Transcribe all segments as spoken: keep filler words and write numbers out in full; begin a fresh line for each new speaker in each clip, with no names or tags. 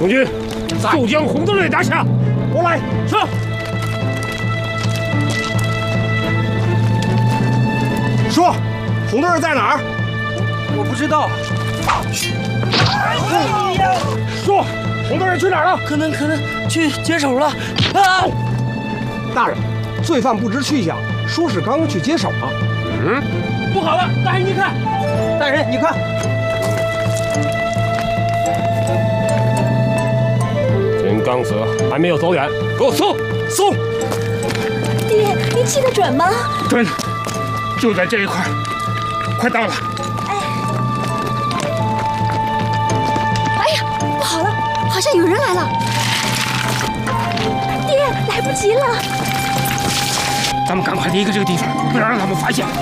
红军，速将红德瑞拿下。
我来。
是。
说，红德瑞在哪儿？
我不知道。
说，红德瑞去哪儿了？
可能可能去接手了。啊！
大人，罪犯不知去向，说是刚刚去接手了。
嗯，不好了，大人你看，
大人你看。
金刚子还没有走远，给我搜搜！
爹，你记得准吗？
准，就在这一块，快到了。
哎，哎呀，不好了，好像有人来了。爹，来不及了。
咱们赶快离开这个地方，不要让他们发现。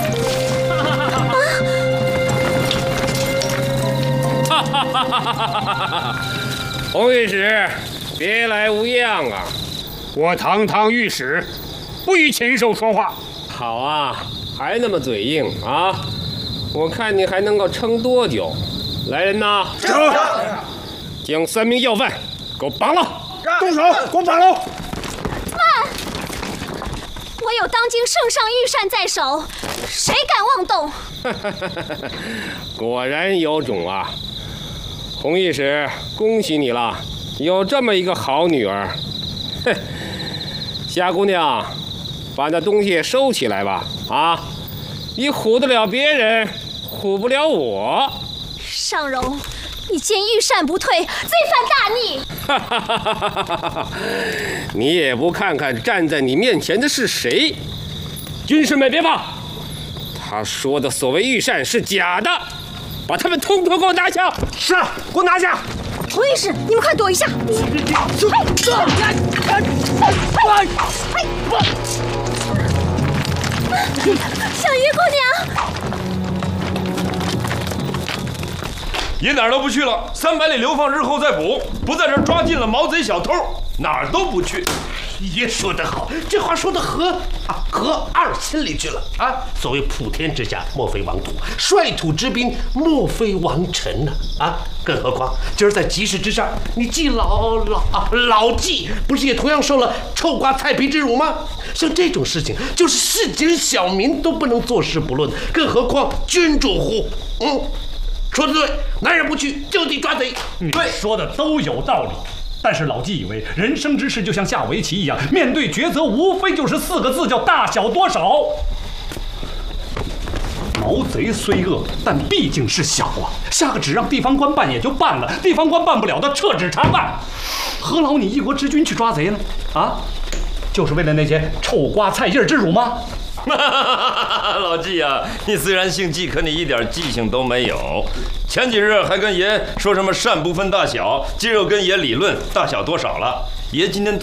哈哈哈哈哈哈！红御史。 别来无恙啊！我堂堂御史，不与禽兽说话。好啊，还那么嘴硬啊！我看你还能够撑多久？来人呐！
是。
将三名要犯给我绑了！
动手，给我绑喽！
慢！我有当今圣上御膳在手，谁敢妄动？
果然有种啊！红御史，恭喜你了。 有这么一个好女儿，哼！夏姑娘，把那东西收起来吧。啊，你唬得了别人，唬不了我。
尚荣，你见御膳不退，罪犯大逆。
哈哈哈哈哈哈！你也不看看站在你面前的是谁？军士们别怕，他说的所谓御膳是假的，把他们通通给我拿下。
是，给我拿下。
红御史，你们快躲一下！小鱼姑娘，
也哪儿都不去了，三百里流放，日后再补。不在这儿抓进了毛贼小偷，哪儿都不去。
爷说得好，这话说得合啊，合二心里去了啊。所谓普天之下，莫非王土；率土之滨，莫非王臣呐啊，啊！更何况今儿在集市之上，你季老老啊老季不是也同样受了臭瓜菜皮之辱吗？像这种事情，就是市井小民都不能坐视不论，更何况君主乎？嗯，说得对，男人不去就地抓贼。
对，说的都有道理。 但是老纪以为人生之事就像下围棋一样，面对抉择无非就是四个字，叫大小多少。毛贼虽恶，但毕竟是小啊，下个旨让地方官办也就办了，地方官办不了的撤旨查办。何劳你一国之君去抓贼呢？啊，就是为了那些臭瓜菜叶之辱吗？
老纪啊，你虽然姓纪，可你一点记性都没有。前几日还跟爷说什么善不分大小，今儿又跟爷理论大小多少了。爷今天对。